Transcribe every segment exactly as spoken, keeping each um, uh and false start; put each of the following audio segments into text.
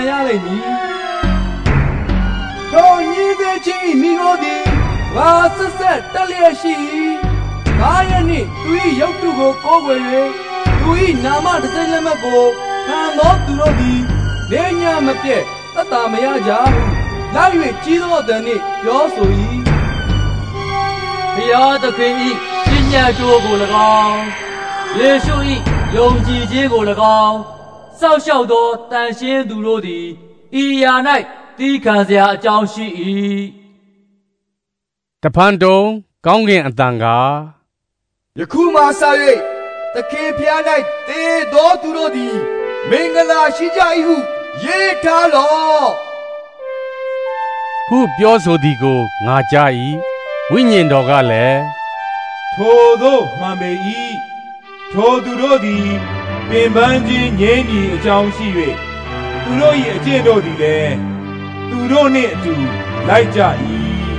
ရလိမ့်မည်ထိုညီသေးချင်းမိကိုသည်ဝါဆက်ဆက်တက်လျက်ရှိငါရဲ့နှင့်သူ၏ရုပ်တုကိုကိုးကွယ်၍သူ၏နာမတစိမ့်လက်မှတ်ကိုခံသောသူတို့သည်လေးညမပြတ်သက်သာမရကြဟုလိုက်၍ကြီးသောအသံနှင့်ပြောဆို၏ဘုရားသခင်၏ပညာတော်ကို၎င်းယေရှု၏ယုံကြည်ခြင်းကို၎င်းစောက်ရှောက်သောတန်ရှင်းသူတို့သည်ဤရာ၌သီးခံစရာအကြောင်းရှိ၏တဖန်တုံကောင်းကင်အတန်ကယခုမှစ၍သခင်ဖျား၌တည်သောသူတို့သည်မင်္ဂလာရှိကြ၏ဟုရေးထားလော့ခုပြောဆိုသည်ကိုငါကြား၏ဝိညာဉ်တော်ကလည်းထိုသို့မှန်ပေ၏ထိုသူတို့သည်ပင်ပန်းခြင်းငြိမ်းညီအကြောင်းရှိ၍သူတို့၏အကျင့်တို့သည်လည်းသူတို့နှင့်အတူလိုက်ကြ၏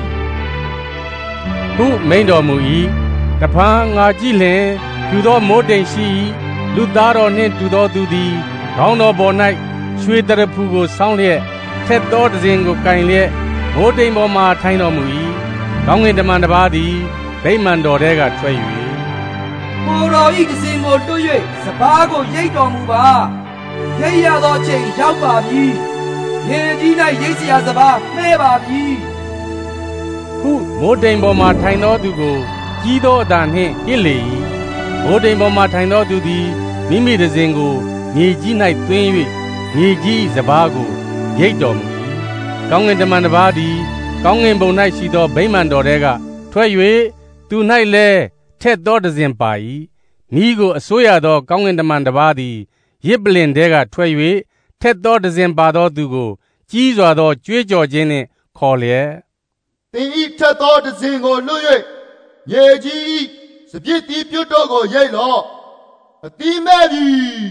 ဟုမိန်တော်မူ၏တဖန်ငါကြည့်လျင်သူသောမိုးတိမ်ရှိ၏လူသားတော်နှင့်တူသောသူသည်ခေါင်းတော်ပေါ်၌ရွှေတရဖူကိုဆောင်းလျက်ထက်သောတစဉ်ကိုကင်လျက်မိုးတိမ်ပေါ်မှထိုင်တော်မူ၏ကောင်းကင်တမန်တစ်ပါးသည်ဗိမာန်တော်ထဲကထွက်၍ကိုယ်တော်၏တစဉ်ကိုတွ၍စပါးကိုရိတ်တော်မူပါရိတ်ရသောအချိန်ရောက်ပါပြီရေကြီး၌ရိတ်စရာစပါးမှဲပါပြီဟုမိုးတိမ်ပေါ်မှထိုင်သောသူကိုကြီးသောအတန်နှင့်ဟစ်လေ၏မိုးတိမ်ပေါ်မှထိုင်သောသူသည်မိမိတစဉ်ကိုမြေကြီး၌သွင်း၍မြေကြီးစပါးကိုရိတ်တော်မူ၏ကောင်းကင်တမန်တစ်ပါးသည်ကောင်းကင်ဘုံ၌ရှိသောဗိမာန်တော်ထဲကထွက်၍သူ၌လည်းထက်သောတစဉ်ပါ၏မိကိုအစိုးရသောကောင်းကင်တမန်တစ်ပါးသည်ရစ်ပလင်ထဲကထွက်၍ထက်သောတစဉ်ပါသောသူကိုကြီးစွာသောကြွေးကြော်ခြင်းနှင့်ခေါ်လျက်သင်ဤထက်သောတစဉ်ကိုလွတ်၍ရေကြီးစပြစ်တီးပြုတ်တော့ကိုရိတ်လော့အတိမဲ့ပြီ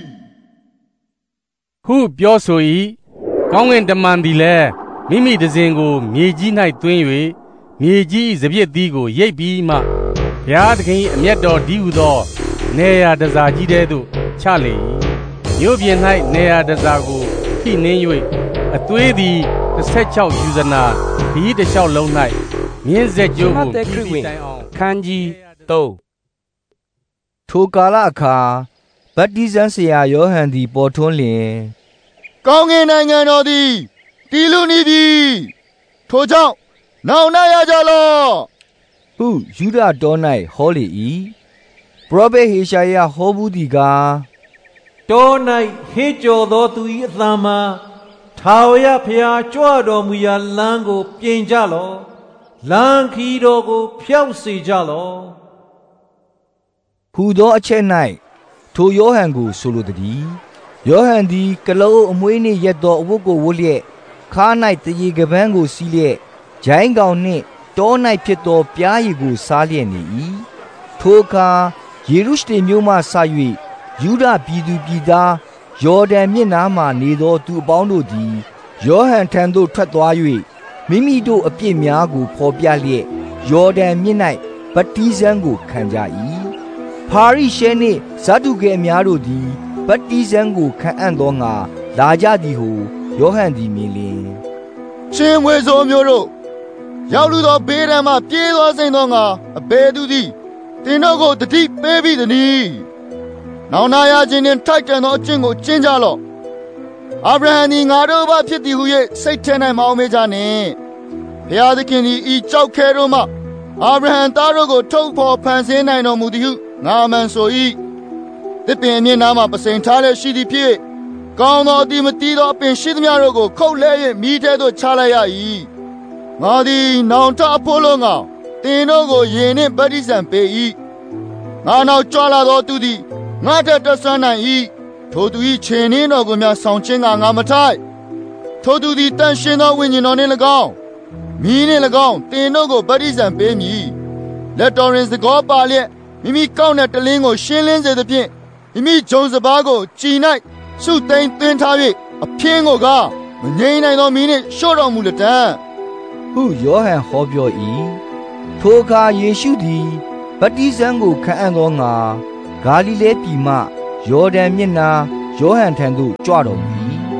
ဟုပြောဆို၏ကောင်းကင်တမန်သည်လည်းမိမိတစဉ်ကိုမြေကြီး၌သွင်း၍မြေကြီးစပြစ်တီးကိုရိတ်ပြီးမှဘုရားသခင်၏အမျက်တော်ဒီဟုသောနေရာတစားကြီးတဲသို့ချလေ၏မြို့ပြင်၌နေရာတစားကိုဖိနှင်း၍အသွေးသည်တစ်ဆက်ချောက်ယူဇနာဒီတစ်လျှောက်လုံး၌မြင်းဆက်ကြိုးကိုပြီးပြီးတိုင်အောင်ခန်းကြီးသုံးထိုကာလအခါဗတ္တိဇံဆရာယောဟန်သည်ပေါ်ထွန်းလျင်ကောင်းကင်နိုင်ငံတော်သည်တည်လူနေပြီထိုကြောင့်နောင်နာရကြလော့ဟုယူဒတော၌ဟောလေ၏ပရောဖက်ဟေရှာယဟောဘူးသည်ကားတော၌ဟေကြော်သောသူ၏အသံမှာထာဝရဘုရားကြွတော်မူရာလမ်းကိုပြင်ကြလော့လမ်းခီးတော်ကိုဖျောက်စေကြလော့ဟူသောအချက်၌ထိုယောဟန်ကိုဆိုလိုသည်ယောဟန်သည်ကလောအမွေးနှင့်ရက်သောအဝတ်ကိုဝတ်လျက်ခါ၌တရေကပန်းကိုစီးလျက်ဂျိုင်းကောင်နှင့်တော၌ဖြစ်သောပြားရည်ကိုစားလျက်နေ၏ထိုအခါယေရုရှလင်မြို့မှဆ၍ယူဒပြည်သူပြည်သားယော်ဒန်မြစ်နားမှနေသောသူအပေါင်းတို့သည်ယောဟန်ထံသို့ထွက်သွား၍မိမိတို့အပြစ်များကိုဖော်ပြလျက်ယော်ဒန်မြစ်၌ဗတ္တိဇံကိုခံကြ၏ဖာရိရှဲနှင့်ဇဒ္ဒုကဲအများတို့သည်ဗတ္တိဇံကိုခံအံ့သောငါလာကြသည်ဟုယောဟန်သည်မြင်လျင်ရှင်ဝေဆိုမျိုးတို့ရောက်လူသောဘေးဒဏ်မှပြေးသောစိန်သောငါအဘယ်သူသည်တင်တို့ကိုတတိပေးပြီးသည်။နောင်နာရခြင်းနှင့်ထိုက်တန်သောအကျင့်ကိုကျင့်ကြလော့။အာဗြဟံသည်ငါတို့ဘာဖြစ်သည်ဟု၍စိတ်ထဲ၌မအောင်မေ့ကြနှင့်။ဘုရားသခင်သည်ဤကြောက်ခဲတို့မှအာဗြဟံသားတို့ကိုထုတ်ဖော်ဖန်ဆင်းနိုင်တော်မူသည်ဟုငါမှန်ဆို၏။သစ်ပင်မျက်နှာမှပစိန်ထားလျက်ရှိသည်ဖြစ်ကောင်းသောအတိမတီးသောအပင်ရှိသမျှတို့ကိုခုတ်လဲ၍မိထဲသို့ချလိုက်ရ၏။ငါသည်နောင်တအဖို့လုံးငါတင်တို့ကိုယင်နှင့်ဗတ္တိဇံပေး၏။ငါနောက်ကြွလာသောသူသည်ငါထက်တဆွမ်းနိုင်၏ထိုသူ၏ခြေနှင်းတော်ကိုများဆောင်ခြင်းကငါမထိုက်ထိုသူသည်တန်ရှင်သောဝိညာဉ်တော်နှင့်၎င်းမိနှင့်၎င်းတင်တို့ကိုဗတ္တိဇံပေးမည်လက်တော်ရင်စကောပါလျက်မိမိကောက်တဲ့တလင်းကိုရှင်းလင်းစေသဖြင့်မိမိဂျုံစပါးကိုကြည်၌စုသိမ်းသွင်းထား၍အဖျင်းကိုကမငြိမ်းနိုင်သောမိနှင့်ရှို့တော်မူလက်တံဟုယောဟန်ဟောပြော၏ထိုအခါယေရှုသည်ဗတ္တိဇံကိုခံအံ့သောငါဂါလိလဲပြည်မှယော်ဒန်မြစ်နာယောဟန်ထံသို့ကြွတော်မူ၏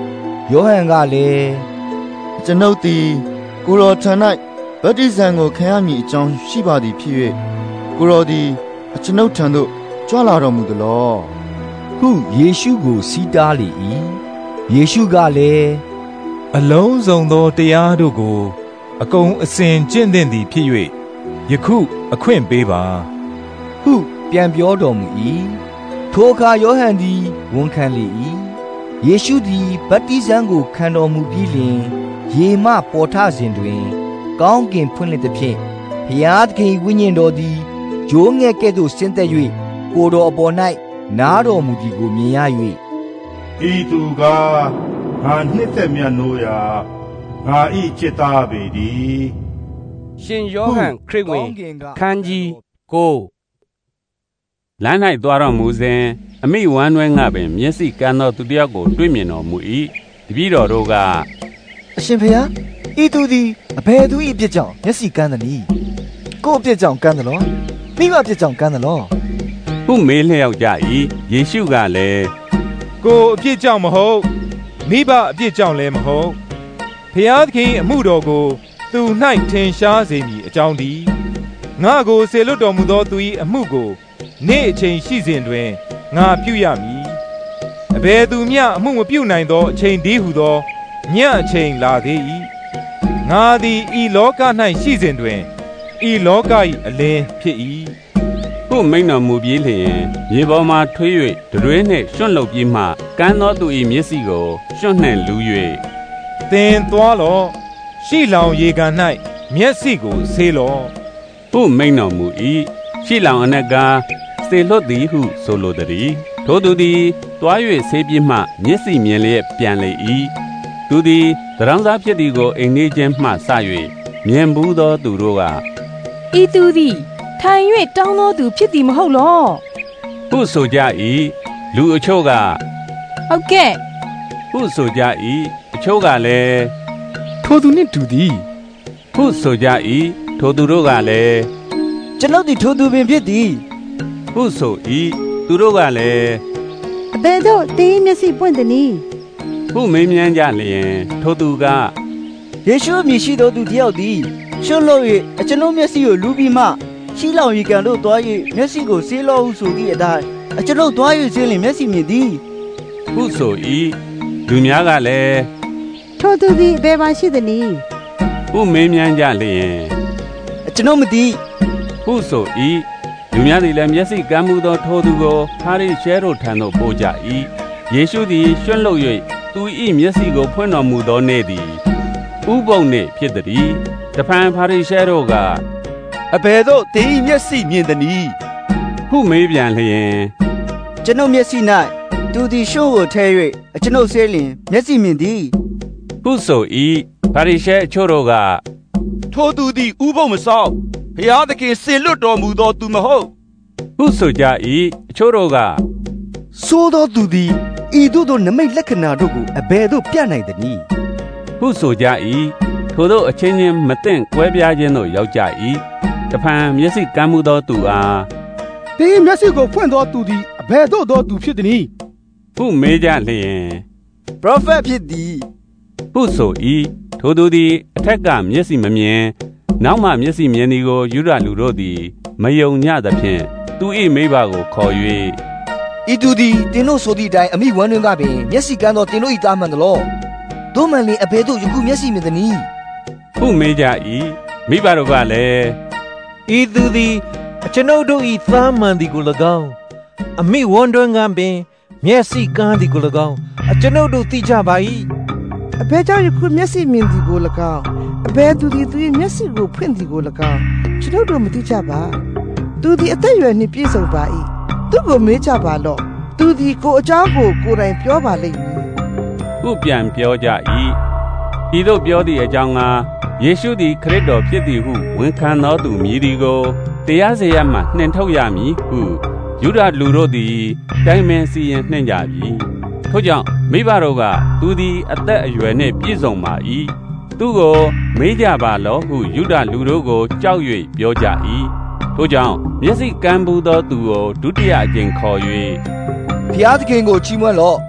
ယောဟန်ကလည်းကျွန်ုပ်သည်ကိုရောထံ၌ဗတ္တိဇံကိုခံရမည်အကြောင်းရှိပါသည်ဖြစ်၍ကိုရောသည်အကျွန်ုပ်ထံသို့ကြွလာတော်မူသလောဟုယေရှုကိုစီးတားလေ၏ယေရှုကလည်းအလုံးစုံသောတရားတို့ကိုအကုန်အစင်ကျင့်သင့်သည်ဖြစ်၍ယခုအခွင့်ပေးပါဟုပြန်ပြောတော်မူ၏ထိုအခါယောဟန်သည်ဝန်ခံလေ၏ယေရှုသည်ဗတ္တိဇံကိုခံတော်မူပြီးလျှင်ရေမှပေါ်ထစဉ်တွင်ကောင်းကင်ဖွင့်လှစ်သဖြင့်ဘုရားသခင်ဝိညာဉ်တော်သည်ဂျိုးငယ်ကဲ့သို့ဆင်းသက်၍ကိုယ်တော်အပေါ်၌နားတော်မူသည်ကိုမြင်ရ၍ဤသူကငါနှစ်သက်မြတ်နိုးရာငါဤจิตသားပေသည်ရှင်ယောဟန်ခရစ်ဝင်ခန်းကြီးကိုလမ်း၌သွားတော်မူစဉ်အမိဝမ်းနွဲငှပင်မျက်စိကန်းသောသူတစ်ယောက်ကိုတွေ့မြင်တော်မူ၏တပည့်တော်တို့ကအရှင်ဖေဟာဤသူသည်အဘယ်သူ၏အပြစ်ကြောင့်မျက်စိကန်းသနည်းကိုယ့်အပြစ်ကြောင့်ကန်းသလောမိဘအပြစ်ကြောင့်ကန်းသလောဟုမေးလျောက်ကြ၏ယေရှုကလည်းကိုယ်အပြစ်ကြောင့်မဟုတ်မိဘအပြစ်ကြောင့်လည်းမဟုတ်ဖျားသခင်အမှုတော်ကိုသူ၌ထင်ရှားစေမည်အကြောင်းဒီငါကိုဆေလွတ်တော်မူသောသူ၏အမှုကိုနေ့အချိန်ရှိစဉ်တွင်ငါပြုရမည်အဘယ်သူမျှအမှုမပြုနိုင်သောအချိန်ဒီဟုသောညအချိန်လာသေး၏ငါသည်ဤလောက၌ရှိစဉ်တွင်ဤလောက၏အလင်းဖြစ်၏ဟုမိန်တော်မူပြီးလျင်မြေပေါ်မှထွေး၍တရွေးနှင့်ရွှွန့်လုပ်ပြီးမှကန်းသောသူ၏မျက်စိကိုရွှွန့်နှင့်လူ၍သင်သွားလော့ရှိလောင်ရေကန်၌မျက်စိကိုဆေးလော့ဟုမိန်တော်မူ၏ရှိလောင်အနက်ကစေလွတ်သည်ဟုဆိုလိုသည်ထိုသူသည်တွား၍ဆေးပြီးမှမျက်စိမြင်လျက်ပြန်လေ၏သူသည်သရောင်းစားဖြစ်သည်ကိုအိမ်နေခြင်းမှစ၍မြင်ဘူးသောသူတို့ကဤသူသည်ထိုင်၍တောင်းသောသူဖြစ်သည်မဟုတ်လောဟုဆိုကြ၏လူအချို့ကဟုတ်ကဲ့ဟုဆိုကြ၏အချို့ကလည်းထိုသူနှင့်တူသည်ဟုဆိုကြ၏ထိုသူတို့ကလည်းကျွန်ုပ်သည်ထိုသူပင်ဖြစ်သည်ဟုဆို၏သူတို့ကလည်းအဘယ်သို့တင်းမျက်စိပွင့်သည်နည်းဟုမေးမြန်းကြလျင်ထိုသူကယေရှုအမည်ရှိသောသူတယောက်သည်ရှုံးလို့၍အကျွန်ုပ်မျက်စိကိုလူပြီးမှရှိလောင်ရေကန်တို့သွား၍မျက်စိကိုဆေးလောဟုဆိုသည့်အတိုင်းအကျွန်ုပ်သွား၍ဆေးလင်မျက်စိမြင်သည်ဟုဆို၏လူများကလည်းထိုသူသည်ဘယ်မှာရှိသနည်းဟုမေးမြန်းကြလျင်အကျွန်ုပ်မသိဟုဆို၏လူများသည်လည်းမျက်စိကန်းမှုသောထိုသူကိုဖာရိရှဲတို့ထံသို့ပို့ကြ၏ယေရှုသည်ရွှန့်လုပ်၍သူ၏မျက်စိကိုဖွင့်တော်မူသောနေ့သည်ဥပုံနေ့ဖြစ်သည်တဖန်ဖာရိရှဲတို့ကအဘယ်သို့တင်း၏မျက်စိမြင်သနည်းဟုမေးပြန်လျင်ကျွန်ုပ်မျက်စိ၌သူသည်ရှုံးကိုထဲ၍အကျွန်ုပ်ဆေးလင်မျက်စိမြင်သည်ဟုဆို၏ဖာရိရှဲအချို့တို့ကထိုသူသည်ဥပုံမဆောက်ဘုရားသခင်စေလွတ်တော်မူသောသူမဟုတ်ဟုဆိုကြ၏အချို့တို့ကဆိုသောသူသည်ဤသို့သောနမိတ်လက္ခဏာတို့ကိုအဘယ်သို့ပြနိုင်သနည်းဟုဆိုကြ၏ထိုတို့အချင်းချင်းမသိကွဲပြားခြင်းတို့ရောက်ကြ၏တဖန်မျက်စိကန်းမှုသောသူအားတင်းမျက်စိကိုဖွင့်သောသူသည်အဘယ်သို့သောသူဖြစ်သနည်းဟုမေးကြလျင်ပရောဖက်ဖြစ်သည်ဟုဆို၏ထိုသူသည်အထက်ကမျက်စိမမြင်နောက်မှမျက်စိမြင်သည်ကိုယူဒလူတို့သည်မယုံညသဖြင့်သူ၏မိဘကိုခေါ်၍ဤသူသည်တင်တို့ဆိုသည့်အတိုင်းအမိဝမ်းတွင်ကပင်မျက်စိကန်းသောတင်တို့၏သားမှန်သလောတို့မှန်လျင်အဘယ်သို့ယခုမျက်စိမြင်သနည်းဟုမေးကြ၏မိဘတို့ကလည်းဤသူသည်အကျွန်ုပ်တို့၏သားမှန်သည်ကို၎င်းအမိဝမ်းတွင်ကပင်မျက်စိကန်းသည်ကို၎င်းအကျွန်ုပ်တို့သိကြပါ၏အဘယ်ကြောင့်ယခုမျက်စိမြင်သည်ကို၎င်းအဘယ်သူသည်သူ၏မျက်စိကိုဖွင့်သည်ကို၎င်းကျွန်ုပ်တို့မသိကြပါသူသည်အသက်အရွယ်နှင့်ပြည့်စုံပါ၏သူကိုမေးကြပါလော့သူသည်ကိုအကြောင်းကိုကိုယ်တိုင်ပြောပါလိမ့်မည်ဟုပြန်ပြောကြ၏ဤသို့ပြောသည့်အကြောင်းကယေရှုသည်ခရစ်တော်ဖြစ်သည်ဟုဝန်ခံသောသူမည်သည်ကိုတရားစရပ်မှနှင်ထုတ်ရမည်ဟုယူဒလူတို့သည်တိုင်ပင်စီရင်နှင့်ကြပြီထို့ကြောင့်မိဘတို့ကသူသည်အသက်အရွယ်နှင့်ပြည့်စုံပါ၏သူကိုမေးကြပါလောဟုယူဒလူတို့ကိုကြောက်၍ပြောကြ၏ထို့ကြောင့်မျက်စိကန်းဘူးသောသူကိုဒုတိယအကြိမ်ခေါ်၍ဖျားသခင်ကိုချီးမွမ်းလော့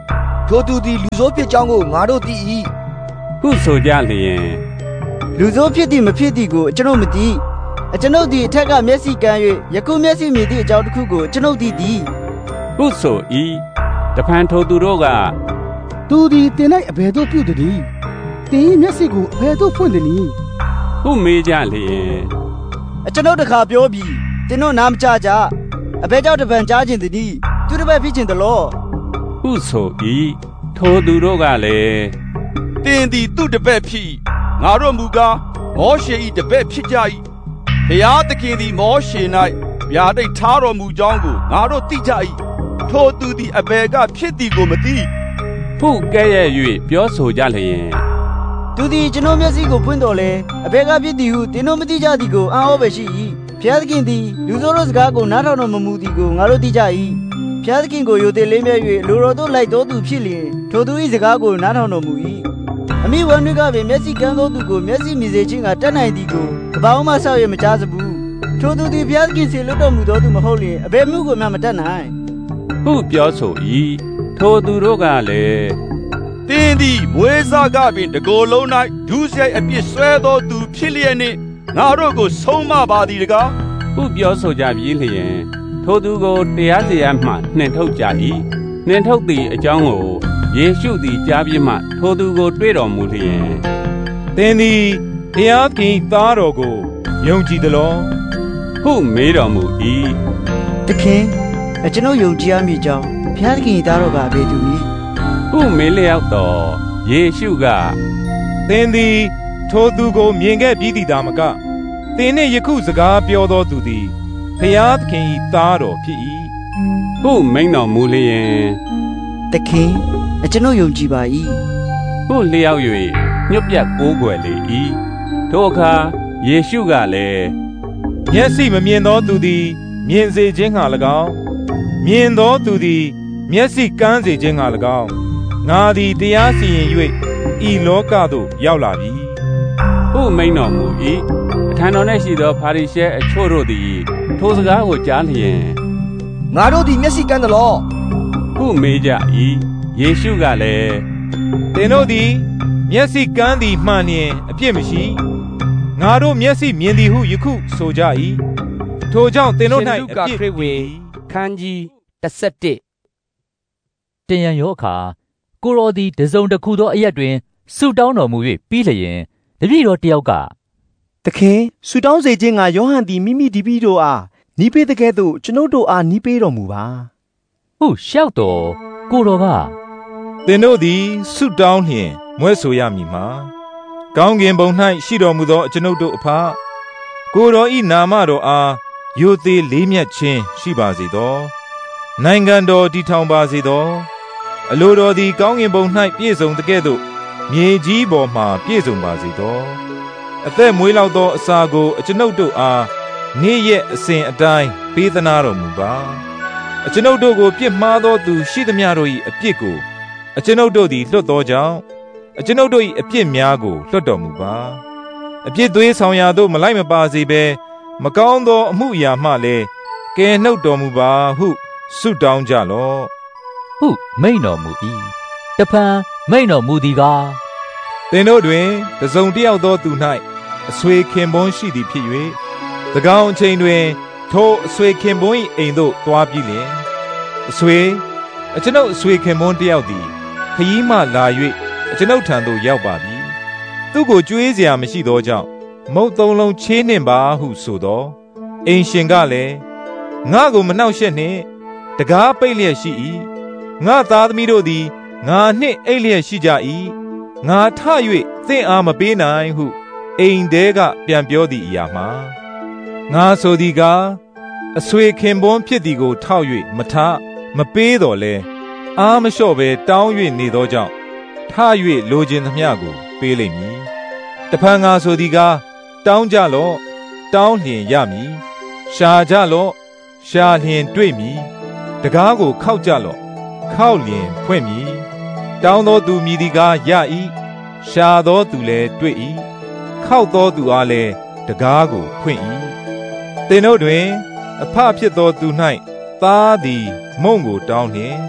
ထိုသူသည်လူဆိုးဖြစ်ကြောင်းကိုငါတို့သိ၏ဟုဆိုကြလျင်လူဆိုးဖြစ်သည်မဖြစ်သည်ကိုကျွန်ုပ်မသိအကျွန်ုပ်သည်အထက်ကမျက်စိကန်း၍ယခုမျက်စိမြင်သည့်အကြောင်းတစ်ခုကိုကျွန်ုပ်သိသည်ဟုဆို၏တဖန်ထိုသူတို့ကသူသည်တင်၌အဘယ်သို့ပြုသည်တင်၏မျက်စိကိုအဘယ်သို့ဖွင့်သည်ဟုမေးကြလျင်အကျွန်ုပ်တခါပြောပြီးတင်တို့နားမကြကြအဘယ်ကြောင့်တပံကြားခြင်းသည်သူတစ်ပတ်ဖြစ်ခြင်းတလို့ဟုဆို၏ထိုသူတို့ကလည်းတင်သည်သူ့တပည့်ဖြစ်ငါတို့မူကားမောရှေ၏တပည့်ဖြစ်ကြ၏ဘုရားသခင်သည်မောရှေ၌ဗျာဒိတ်ထားတော်မူကြောင်းကိုငါတို့သိကြ၏ထိုသူသည်အဘယ်ကဖြစ်သည်ကိုမသိဟုကဲ့ရဲ့၍ပြောဆိုကြလျင်သူသည်ကျွန်တော်မျက်စိကိုဖွင့်တော်လဲအဘယ်ကဖြစ်သည်ဟုတင်တို့မသိကြသည်ကိုအံ့ဩပဲရှိ၏ဘုရားသခင်သည်လူဆိုးတို့စကားကိုနားထောင်တော်မမူသည်ကိုငါတို့သိကြ၏ဘုရားသခင်ကိုယိုသေးလေးမြဲ၍လူတော်တို့လိုက်တော်သူဖြစ်လျင်ထိုသူ၏စကားကိုနားထောင်တော်မူ၏အမိဝမ်းတွေကပင်မျက်စိကန်းသောသူကိုမျက်စိမြင်စေခြင်းကတတ်နိုင်သည်ကိုကပောင်းမဆောက်ရမကြားစဘူးထိုသူသည်ဘုရားသခင်စေလွတ်တော်မူသောသူမဟုတ်လျင်အဘယ်မှုကိုမှမတတ်နိုင်ဟုပြောဆို၏ထိုသူတို့ကလည်းတင်းသည်မွေးစားကပင်တကိုယ်လုံး၌ဒုစရိုက်အပြစ်ဆွဲသောသူဖြစ်လျက်နှင့်ငါတို့ကိုဆုံးမပါသည်တကားဟုပြောဆိုကြပြီးလျင်ထိုသူကိုတရားစရာမှနှင်ထုတ်ကြ၏နှင်ထုတ်သည့်အကြောင်းကိုယေရှုသည်ကြားပြီးမှထိုသူကိုတွေ့တော်မူလျင်သင်သည်တရားသခင်သားတော်ကိုယုံကြည်သလောဟုမေးတော်မူ၏သခင်အကျွန်ုပ်ယုံကြည်ရမည်ကြောင်းဘုရားသခင်သားတော်ကဘယ်သူနည်းဟုမေးလျောက်တော်ယေရှုကသင်သည်ထိုသူကိုမြင်ခဲ့ပြီးသည်သာမကသင်နှင့်ယခုစကားပြောသောသူသည်ဘုရားသခင်၏သားတော်ဖြစ်၏ဟုမိန့်တော်မူလျင်သခင်အကျွန်ုပ်ယုံကြည်ပါ၏ဟုလျောက်၍ညွတ်ပြတ်ကိုးကွယ်လေ၏ထိုအခါယေရှုကလည်းမျက်စိမမြင်သောသူသည်မြင်စေခြင်းငှာ၎င်းမြင်သောသူသည်မျက်စိကန်းစေခြင်းငှာ၎င်းငါသည်တရားစီရင်၍ဤလောကသို့ရောက်လာပြီဟုမိန့်တော်မူ၏အထံတော်၌ရှိသောဖာရိရှဲအချို့တို့သည်ထိုစကားကိုကြားလျင်ငါတို့သည်မျက်စိကန်းသလောဟုမေးကြ၏ယေရှုကလည်းသင်တို့သည်မျက်စိကန်းသည်မှန်လျင်အပြစ်မရှိငါတို့မျက်စိမြင်သည်ဟုယခုဆိုကြ၏ထိုကြောင့်သင်တို့၌အပြစ်ခရစ်ဝင်ခန်းကြီးတစ်ဆယ့်တစ်တင်ရန်ရောအခါကိုရောသည်တစုံတစ်ခုသောအရက်တွင်ဆုတောင်းတော်မူ၍ပြီးလျင်တပည့်တော်တယောက်ကသခင်ဆုတောင်းစေခြင်းကယောဟန်သည်မိမိဒီပည့်တို့အားနီးပေးတဲ့ကဲ့သို့ကျွန်ုပ်တို့အားနီးပေးတော်မူပါဟုလျှောက်တော်ကိုတော်ကသင်တို့သည်ဆုတောင်းလျင်မွဲ့ဆိုရမည်မှာကောင်းကင်ဘုံ၌ရှိတော်မူသောကျွန်ုပ်တို့အဖကိုတော်ဤနာမတော်အားယိုသေးလေးမြတ်ခြင်းရှိပါစေသောနိုင်ငံတော်တည်ထောင်ပါစေသောအလိုတော်သည်ကောင်းကင်ဘုံ၌ပြည့်စုံတဲ့ကဲ့သို့မြေကြီးပေါ်မှပြည့်စုံပါစေသောအသက်မွေးလောက်သောအစာကိုအကျွန်ုပ်တို့အားနေ့ရက်အစဉ်အတိုင်းပေးသနာတော်မူပါအကျွန်ုပ်တို့ကိုပြစ်မှားသောသူရှိသမျှတို့၏အပြစ်ကိုအကျွန်ုပ်တို့သည်လွတ်သောကြောင့်အကျွန်ုပ်တို့၏အပြစ်များကိုလွတ်တော်မူပါအပြစ်သွေးဆောင်ရာသို့မလိုက်မပါစေဘဲမကောင်းသောအမှုအရာမှလည်းကယ်နှုတ်တော်မူပါဟုဆုတောင်းကြလော့ဟုမိန့်တော်မူ၏တဖန်မိန့်တော်မူသည်ကားသင်တို့တွင်တစုံတစ်ယောက်သောသူ၌အဆွေခင်ပွန်းရှိသည်ဖြစ်၍သကောင်အချိန်တွင်ထိုအဆွေခင်ပွန်း၏အိမ်သို့သွားပြီးလျှင်အဆွေအကျွန်ုပ်အဆွေခင်ပွန်းတစ်ယောက်သည်ခရီးမှလာ၍အကျွန်ုပ်ထံသို့ရောက်ပါပြီသူကိုကြွေးစရာမရှိသောကြောင့်မုတ်သုံးလုံးချေးနှင့်ပါဟုဆိုသောအိမ်ရှင်ကလည်းငါကိုမနှောက်ယှက်နှင့်တကားပိတ်လျက်ရှိ၏ငါသားသမီးတို့သည်ငါနှင့်အိပ်လျက်ရှိကြ၏ငါထ၍သင်အားမပေးနိုင်ဟုအိမ်ထဲကပြန်ပြောသည့်အရာမှာငါဆိုသည်ကားအဆွေခင်ပွန်းဖြစ်သည်ကိုထောက်၍မထမပေးတော်လဲအားမလျှော့ဘဲတောင်း၍နေသောကြောင့်ထ၍လိုချင်သမျှကိုပေးလိမ့်မည်တဖန်ငါဆိုသည်ကားတောင်းကြလော့တောင်းလျင်ရမည်ရှာကြလော့ရှာလျင်တွေ့မည်တကားကိုခောက်ကြလော့ခောက်လျင်ဖွင့်မည်တောင်းသောသူမြည်သည်ကားရ၏ရှာသောသူလည်းတွေ့၏ခောက်သောသူအားလည်းတကားကိုဖွင့်၏သင်တို့တွင်အဖဖြစ်သောသူ၌သားသည်မုန့်ကိုတောင်းလျင်အ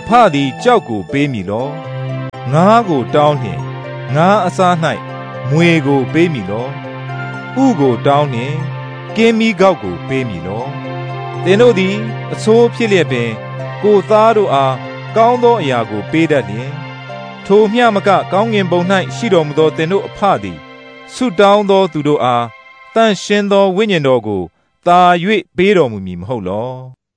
အဖသည်ကြောက်ကိုပေးမည်လောငါးကိုတောင်းလျင်ငါးအစား၌မွေကိုပေးမည်လောဥကိုတောင်းလျင်ကင်းမီးကောက်ကိုပေးမည်လောသင်တို့သည်အဆိုးဖြစ်လျက်ပင်ကိုသားတို့အားကောင်းသောအရာကိုပေးတတ်လျင်ထိုမျှမကကောင်းငင်ဘုံ၌ရှိတော်မူသောသင်တို့အဖသည်ဆုတောင်းသောသူတို့အားတန်ရှင်းသောဝိညာဉ်တော်ကိုသာ၍ပေးတော်မူမည်မဟုတ်လော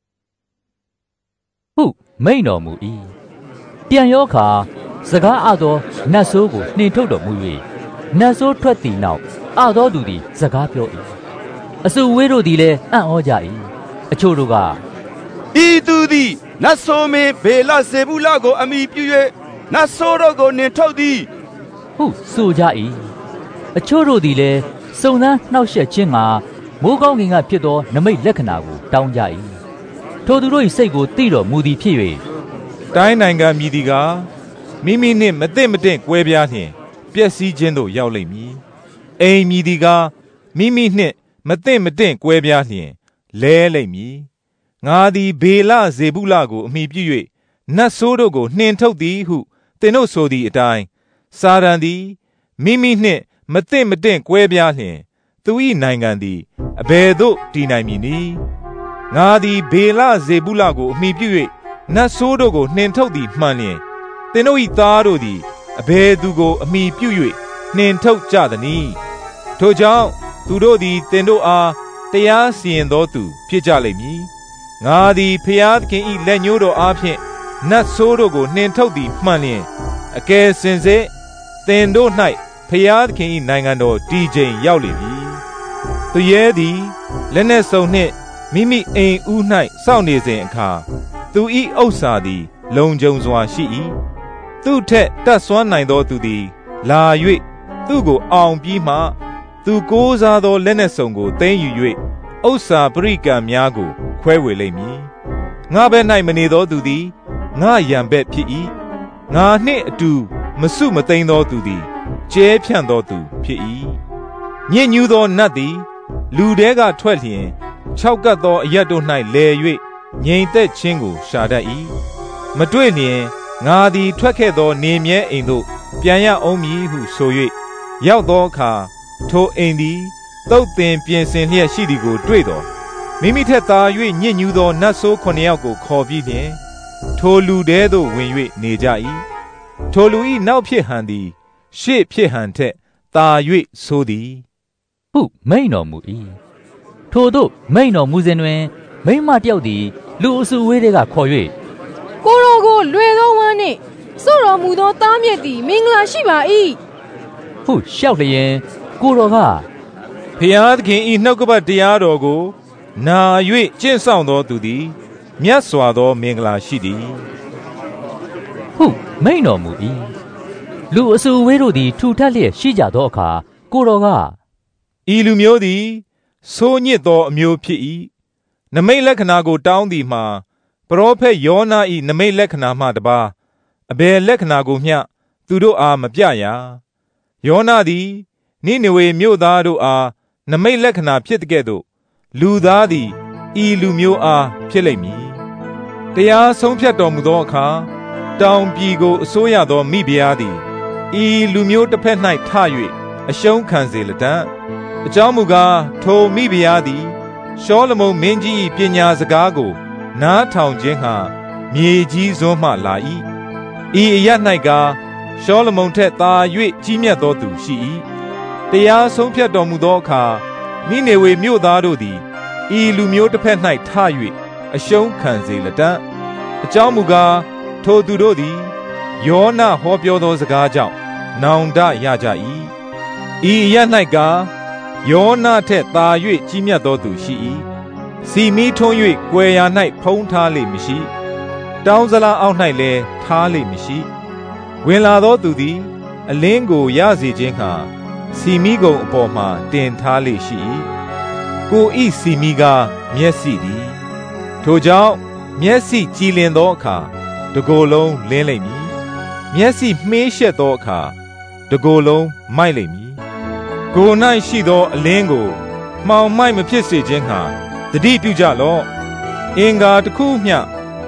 ဟုမိန်တော်မူ၏ပြန်ရောခါစကားအသောနတ်ဆိုးကိုနှင်ထုတ်တော်မူ၍နတ်ဆိုးထွက်သည့်နောက်အသောသူသည်စကားပြော၏အစုဝေးတို့သည်လည်းအံ့ဩကြ၏အချို့တို့ကဤသူသည်နတ်ဆိုးမင်းဘေလဇေဗုလကိုအမိပြု၍နတ်ဆိုးတို့ကိုနှင်ထုတ်သည်ဟုဆိုကြ၏အချို့တို့သည်လည်းစုံစမ်းနှောက်ယှက်ခြင်းကမိုးကောင်းကင်ကဖြစ်သောနမိတ်လက္ခဏာကိုတောင်းကြ၏ထိုသူတို့၏စိတ်ကိုသိတော်မူသည်ဖြစ်၍တိုင်းနိုင်ငံမြည်သည်ကမိမိနှင့်မသိမတင့်ကွဲပြားလျင်ပျက်စီးခြင်းသို့ရောက်လိမ့်မည်အိမ်မြည်သည်ကမိမိနှင့်မသိမတင့်ကွဲပြားလျင်လဲလိမ့်မည်ငါသည်ဘေလဇေဗုလကိုအမိပြု၍နတ်ဆိုးတို့ကိုနှင်ထုတ်သည်ဟုသင်တို့ဆိုသည့်အတိုင်းစာရန်သည်မိမိနှင့်မသိမတင့်ကွဲပြားလျင်သူ၏နိုင်ငံသည်အဘယ်သို့တည်နိုင်မည်နည်းငါသည်ဘေလဇေဗုလကိုအမိပြု၍နတ်ဆိုးတို့ကိုနှင်ထုတ်သည်မှန်လျင်သင်တို့၏သားတို့သည်အဘယ်သူကိုအမိပြု၍နှင်ထုတ်ကြသနည်းထိုကြောင့်သူတို့သည်သင်တို့အားတရားစီရင်သောသူဖြစ်ကြလိမ့်မည်ငါသည်ဖျားသခင်၏လက်ညှိုးတော်အားဖြင့်နတ်ဆိုးတို့ကိုနှင်ထုတ်သည်မှန်လျင်အကယ်စင်စစ်သင်တို့၌ဖျားသခင်၏နိုင်ငံတော်တည်ခြင်းရောက်လိမ့်မည်သူရဲသည်လက်နှင့်စုံနှင့်မိမိအိမ်ဦး၌စောင့်နေစဉ်အခါသူ၏ဥစ္စာသည်လုံခြုံစွာရှိ၏သူထက်တတ်စွမ်းနိုင်သောသူသည်လာ၍သူကိုအောင်ပြီးမှသူကိုးစားသောလက်နှင့်စုံကိုသိမ်းယူ၍ဥစ္စာပရိကံများကိုခွဲဝေလိမ့်မည်ငါဘက်၌မနေသောသူသည်ငါရန်ဘက်ဖြစ်၏ငါနှင့်အတူမစုမသိမ်းသောသူသည်ကျဲဖြန့်သောသူဖြစ်၏ညစ်ညူးသောနတ်သည်လူတဲကထွက်လျင်ခြောက်ကပ်သောအရက်တို့၌လဲ၍ငြိမ်သက်ခြင်းကိုရှာတတ်၏မတွေ့လျင်ငါသည်ထွက်ခဲ့သောနေမြဲအိမ်သို့ပြန်ရအောင်မည်ဟုဆို၍ရောက်သောအခါထိုအိမ်သည်တုတ်တင်ပြင်ဆင်လျက်ရှိသည်ကိုတွေ့တော်မိမိထက်သာ၍ညစ်ညူးသောနတ်ဆိုးခုနှစ်ယောက်ကိုခေါ်ပြီးလျင်ထိုလူတဲသို့ဝင်၍နေကြ၏ထိုလူ၏နောက်ဖြစ်ဟန်သည်ရှေ့ဖြစ်ဟန်ထက်သာ၍ဆိုသည်ဟုမိန်တော်မူ၏ထိုသို့မိန်တော်မူစဉ်တွင်မိန်းမတယောက်သည်လူအစုဝေးတွေကခေါ်၍ကိုရောကိုလွယ်သောဝမ်းနှင့်စို့တော်မူသောသားမြတ်သည်မင်္ဂလာရှိပါ၏ဟုလျှောက်လျင်ကိုတော်ကဖျားသခင်၏နှုတ်ကပတ်တရားတော်ကိုနာ၍ကျင့်ဆောင်သောသူသည်မြတ်စွာသောမင်္ဂလာရှိသည်ဟုမိန်တော်မူ၏လူအစုဝေးတို့သည်ထူထပ်လျက်ရှိကြသောအခါကိုတော်ကဤလူမျိုးသည်ဆိုးညစ်သောအမျိုးဖြစ်၏နမိတ်လက္ခဏာကိုတောင်းသည်မှာပရောဖက်ယောနာ၏နမိတ်လက္ခဏာမှတပါအဘယ်လက္ခဏာကိုမျှသူတို့အားမပြရယောနာသည်နိနေဝေမြို့သားတို့အားနမိတ်လက္ခဏာဖြစ်တဲ့ကဲ့သို့လူသားသည်ဤလူမျိုးအားဖြစ်လိမ့်မည်တရားဆုံးဖြတ်တော်မူသောအခါတောင်ပြည်ကိုအစိုးရသောမိဖုရားသည်ဤလူမျိုးတစ်ဖက်၌ထ၍အရှုံးခံစေလတံ့အကြောင်းမူကားထိုမိဖုရားသည်ရှောလမုန်မင်းကြီး၏ပညာစကားကိုနားထောင်ခြင်းဟာမြေကြီးစွန်းမှလာ၏ဤအရ၌ကရှောလမုန်ထက်သာ၍ကြီးမြတ်သောသူရှိ၏တရားဆုံးဖြတ်တော်မူသောအခါနိနေဝေမြို့သားတို့သည်ဤလူမျိုးတစ်ဖက်၌ထ၍အရှုံးခံစေလတံ့အကြောင်းမူကားထိုသူတို့သည်ယောနဟောပြောသောစကားကြောင့်နောင်တရကြ၏ဤအရ၌ကယောနထက်သာ၍ကြီးမြတ်သောသူရှိ၏စီမီထွန်း၍ကွယ်ရာ၌ဖုံးထားလိမ့်မည်တောင်းစလားအောက်၌လည်းထားလိမ့်မည်ဝင်လာသောသူသည်အလင်းကိုရစေခြင်းဟာစီမီကုံအပေါ်မှတင်ထားလိမ့်ရှိ၏ကိုဤစီမီကမျက်စိသည်ထိုကြောင့်မျက်စိကြည်လင်သောအခါတကိုယ်လုံးလင်းလိမ့်မည်မျက်စိမှေးရှက်သောအခါတကိုယ်လုံးမိုက်လိမ့်မည်ကိုယ်၌ရှိသောအလင်းကိုမှောင်မိုက်မဖြစ်စေခြင်းဟာတတိပြုကြလော့အင်္ဂါတစ်ခုမျှ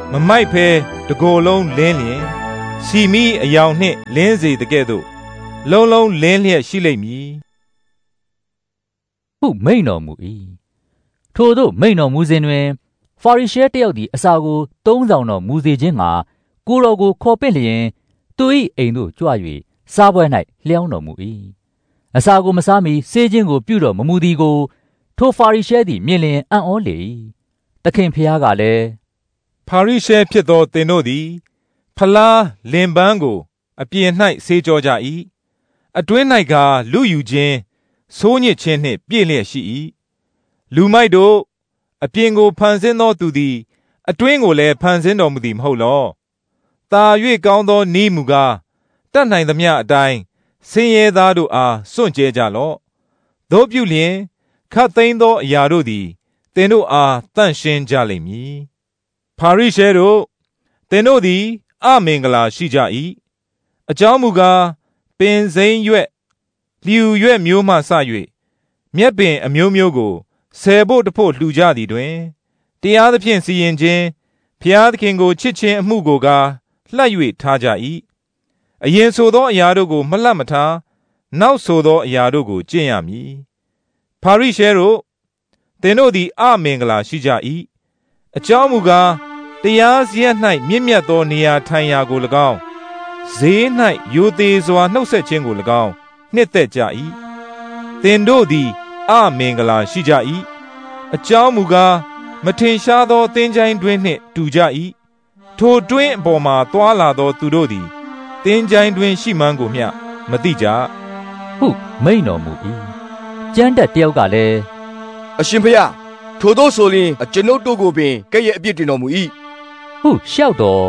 မမိုက်ဖဲတကိုယ်လုံးလင်းလျင်စီမီအယောင်နှင့်လင်းစေတဲ့ကဲ့သို့လုံးလုံးလင်းလျက်ရှိလိမ့်မည်ဟုမိန်တော်မူ၏ထို့သောမိန်တော်မူစဉ်တွင်ဖာရိရှဲတယောက်သည်အစာကိုသုံးဆောင်တော်မူစေခြင်းငှာကိုတော်ကိုခေါ်ပင့်လျင်သူ၏အိမ်သို့ကြွ၍စားပွဲ၌လျောင်းတော်မူ၏အစာကိုမစားမီဆေးခြင်းကိုပြုတော်မမူသည်ကိုထိုဖာရိရှဲသည်မြင်လျင်အံ့ဩလေ၏သခင်ဖျားကလည်းဖာရိရှဲဖြစ်သောသင်တို့သည်ဖလားလင်ပန်းကိုအပြင်၌ဆေးကြောကြ၏အတွင်း၌ကလူယူခြင်းဆိုးညစ်ခြင်းနှင့်ပြည့်လျက်ရှိ၏လူမိုက်တို့အပြင်ကိုဖန်ဆင်းသောသူသည်အတွင်းကိုလည်းဖန်ဆင်းတော်မူသည်မဟုတ်လောတာ၍ကောင်းသောနည်းမူကားတတ်နိုင်သမျှအတိုင်းဆင်းရဲသားတို့အားစွန့်ကြဲကြလော့သို့ပြုလျင်ခတ်သိမ်းသောအရာတို့သည်သင်တို့အားတန့်ရှင်းကြလိမ့်မည်ဖာရိရှဲတို့သင်တို့သည်အမင်္ဂလာရှိကြ၏အကြောင်းမူကားပင်စိမ်းရွက်လျူရွက်မျိုးမှစ၍မြက်ပင်အမျိုးမျိုးကိုဆယ်ဖို့တဖို့လှူကြသည်တွင်တရားသဖြင့်စီရင်ခြင်းဖျားသခင်ကိုချစ်ခြင်းအမှုကိုကားလှပ်၍ထားကြ၏အရင်ဆိုသောအရာတို့ကိုမလှပ်မထားနောက်ဆိုသောအရာတို့ကိုကျင့်ရမည်ဖာရိရှဲတို့သင်တို့သည်အမင်္ဂလာရှိကြ၏အကြောင်းမူကားတရားစရပ်၌မြင့်မြတ်သောနေရာထိုင်ရာကို၎င်းဈေး၌ယိုသေးစွာနှုတ်ဆက်ခြင်းကို၎င်းနှစ်သက်ကြ၏သင်တို့သည်အမင်္ဂလာရှိကြ၏အကြောင်းမူကားမထင်ရှားသောသင်္ချိုင်းတွင်နှင့်တူကြ၏ထိုတွင်အပေါ်မှာသွာလာသောသူတို့သည်သင်္ချိုင်းတွင်ရှိမှန်းကိုမျှမသိကြဟုမိန်တော်မူ၏ကျမ်းတက်တယောက်ကလည်းအရှင်ဖျားထိုသောဆိုလျှင်အကျွန်ုပ်တို့ကိုပင်ကဲ့ရဲ့အပြစ်တင်တော်မူ၏ဟုလျှောက်တော်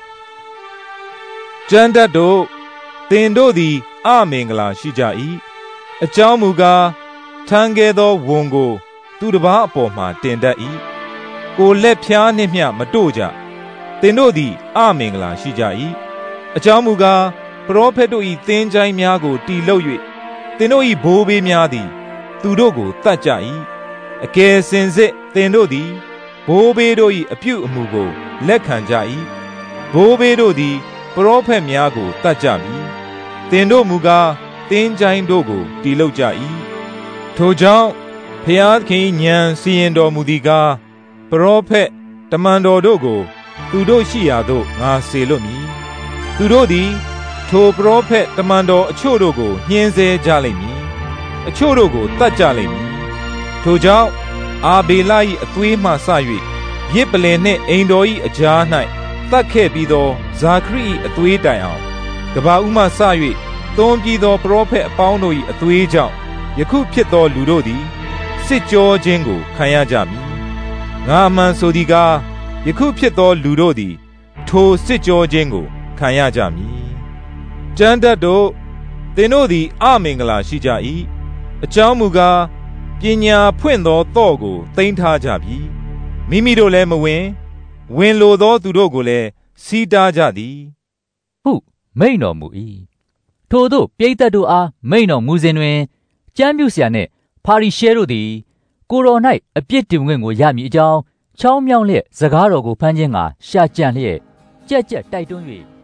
ကျမ်းတက်တို့သင်တို့သည်အမင်္ဂလာရှိကြ၏အကြောင်းမူကားထမ်းခဲ့သောဝန်ကိုသူတစ်ပါးအပေါ်မှာတင်တတ်၏ကိုလက်ဖျားနှင့်မျှမတို့ကြသင်တို့သည်အမင်္ဂလာရှိကြ၏အကြောင်းမူကားပရောဖက်တို့၏သင်္ချိုင်းများကိုတီလုပ်၍သင်တို့၏ဘိုးဘေးများသည်သူတို့ကိုတတ်ကြ၏အကယ်စင်စစ်သင်တို့သည်ဘိုးဘေးတို့၏အပြုအမူကိုလက်ခံကြ၏ဘိုးဘေးတို့သည်ပရောဖက်များကိုတတ်ကြမည်သင်တို့မူကားသင်္ချိုင်းတို့ကိုတီလုပ်ကြ၏ထိုကြောင့်ဖျားသခင်ဉာဏ်စီရင်တော်မူသည်ကားပရောဖက်တမန်တော်တို့ကိုသူတို့ရှိရာသို့ငါစေလွတ်မည်သူတို့သည်ထိုပရောဖက်တမန်တော်အချို့တို့ကိုညှင်းဆဲကြလိမ့်မည်အချို့တို့ကိုတတ်ကြလိမ့်မည်ထိုကြောင့်အာဘေလ၏အသွေးမှစ၍ရစ်ပလင်နှင့်အိမ်တော်၏အကြား၌တတ်ခဲ့ပြီးသောဇာခရိ၏အသွေးတိုင်အောင်ကဘာဦးမှစ၍သွန်းပြီးသောပရောဖက်အပေါင်းတို့၏အသွေးကြောင့်ယခုဖြစ်သောလူတို့သည်စစ်ကြောခြင်းကိုခံရကြမည်ငါမှန်ဆိုသည်ကားယခုဖြစ်သောလူတို့သည်ထိုစစ်ကြောခြင်းကိုခံရကြမည်ကျမ်းတတ်တို့သင်တို့သည်အမင်္ဂလာရှိကြ၏အကြောင်းမူကားပညာဖွင့်သောသော့ကိုသိမ်းထားကြပြီမိမိတို့လည်းမဝင်ဝင်လိုသောသူတို့ကိုလည်းစီးတားကြသည်ဟုမိန်တော်မူ၏ထို့သောပရိသတ်တို့အားမိန်တော်မူစဉ်တွင်ကျမ်းပြုဆရာနှင့်ဖာရိရှဲတို့သည်ကိုယ်တော်၌အပြစ်တင်ခွင့်ကိုရမည်အကြောင်းချောင်းမြောင်းလျက်စကားတော်ကိုဖမ်းခြင်းကရှာကြံလျက်ကြက်ကြက်တိုက်တွန်း၍